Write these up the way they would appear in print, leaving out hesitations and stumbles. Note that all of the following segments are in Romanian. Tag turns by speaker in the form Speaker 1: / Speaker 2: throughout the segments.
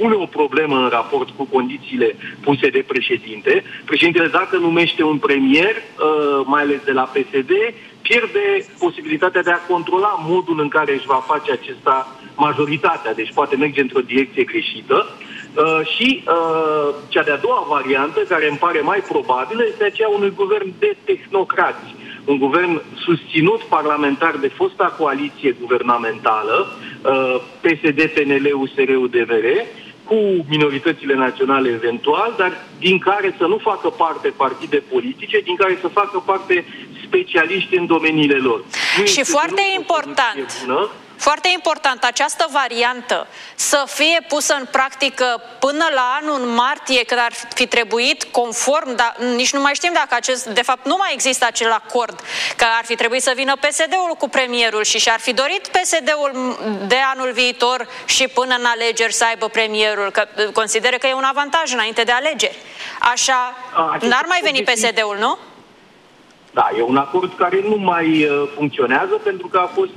Speaker 1: pune o problemă în raport cu condițiile puse de președinte. Președintele, dacă numește un premier, mai ales de la PSD, pierde posibilitatea de a controla modul în care își va face acesta majoritatea. Deci poate merge într-o direcție greșită. Și cea de-a doua variantă, care îmi pare mai probabilă, este aceea unui guvern de tehnocrați. Un guvern susținut parlamentar de fosta coaliție guvernamentală, PSD, PNL, USR, DVR, cu minoritățile naționale eventual, dar din care să nu facă parte partide politice, din care să facă parte specialiști în domeniile lor.
Speaker 2: Și foarte important, foarte important, această variantă să fie pusă în practică până la anul martie, când ar fi trebuit conform, dar nici nu mai știm dacă de fapt nu mai există acel acord, că ar fi trebuit să vină PSD-ul cu premierul și și-ar fi dorit PSD-ul de anul viitor și până în alegeri să aibă premierul, că consideră că e un avantaj înainte de alegeri. Așa, n-ar mai veni PSD-ul, nu?
Speaker 1: Da, e un acord care nu mai funcționează pentru că a fost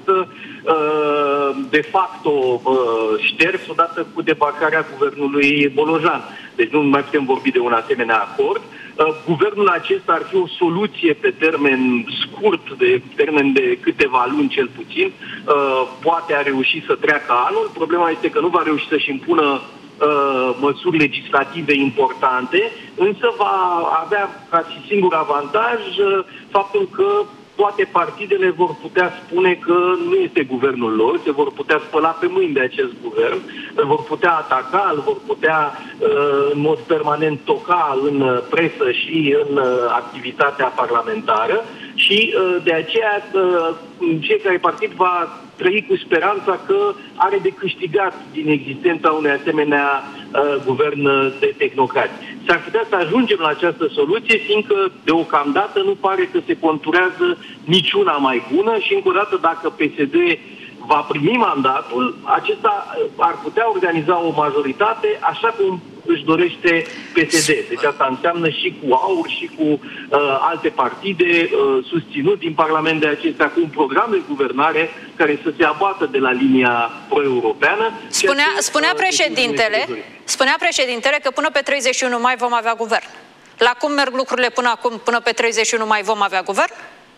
Speaker 1: de facto șters odată cu debarcarea guvernului Bolojan. Deci nu mai putem vorbi de un asemenea acord. Guvernul acesta ar fi o soluție pe termen scurt, de termen de câteva luni cel puțin. Poate a reușit să treacă anul. Problema este că nu va reuși să-și impună măsuri legislative importante, însă va avea ca și singur avantaj faptul că toate partidele vor putea spune că nu este guvernul lor, se vor putea spăla pe mâini de acest guvern, îl vor putea ataca, îl vor putea în mod permanent toca în presă și în activitatea parlamentară și de aceea fiecare partid va trăi cu speranța că are de câștigat din existența unei asemenea guvern de tehnocrați. S-ar putea să ajungem la această soluție, fiindcă deocamdată nu pare că se conturează niciuna mai bună și încă o dată dacă PSD va primi mandatul, acesta ar putea organiza o majoritate așa cum își dorește PSD. Deci asta înseamnă și cu AUR și cu alte partide susținut din Parlament de acestea cu un program de guvernare care să se abată de la linia pro-europeană.
Speaker 2: Spunea președintele că până pe 31 mai vom avea guvern. La cum merg lucrurile până acum, până pe 31 mai vom avea guvern?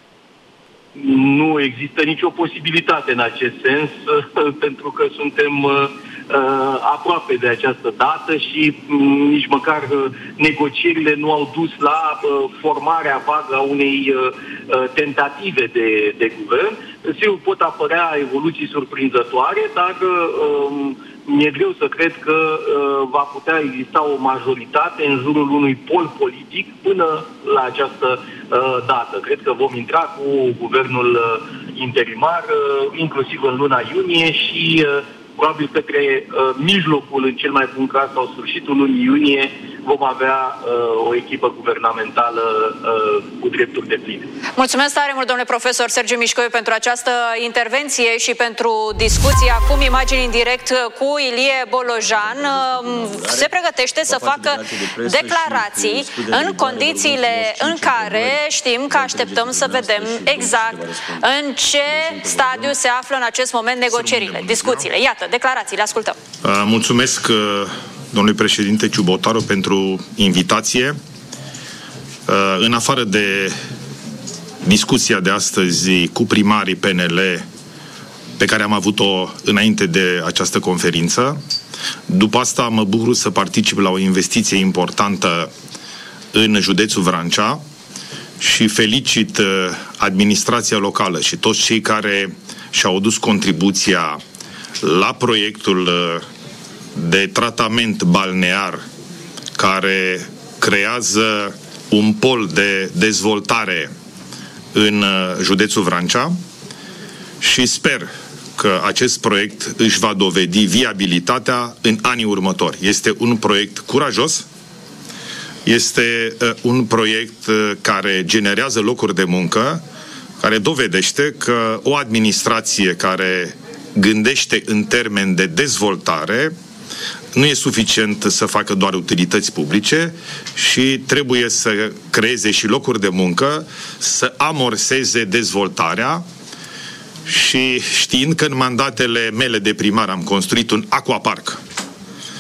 Speaker 1: Nu există nicio posibilitate în acest sens, pentru că suntem aproape de această dată și nici măcar negocierile nu au dus la formarea vagă a unei tentative de guvern. Sigur, pot apărea evoluții surprinzătoare, dar mi-e greu să cred că va putea exista o majoritate în jurul unui pol politic până la această dată. Cred că vom intra cu guvernul interimar, inclusiv în luna iunie și probabil către mijlocul, în cel mai bun caz, sau sfârșitul lunii iunie, vom avea o echipă guvernamentală cu drepturi depline.
Speaker 2: Mulțumesc tare mult, domnule profesor Sergiu Mișcoiu, pentru această intervenție și pentru discuție. Acum imagini în direct cu Ilie Bolojan. Se pregătește să facă declarații în condițiile în care știm că așteptăm să vedem exact în ce stadiu se află în acest moment negocierile, discuțiile. Iată, declarațiile, ascultăm.
Speaker 3: Mulțumesc domnului președinte Ciubotaru pentru invitație. În afară de discuția de astăzi cu primarii PNL pe care am avut-o înainte de această conferință, după asta mă bucur să particip la o investiție importantă în județul Vrancea și felicit administrația locală și toți cei care și-au adus contribuția la proiectul de tratament balnear care creează un pol de dezvoltare în județul Vrancea și sper că acest proiect își va dovedi viabilitatea în anii următori. Este un proiect curajos, este un proiect care generează locuri de muncă, care dovedește că o administrație care gândește în termen de dezvoltare nu e suficient să facă doar utilități publice și trebuie să creeze și locuri de muncă, să amorseze dezvoltarea și știind că în mandatele mele de primar am construit un aquapark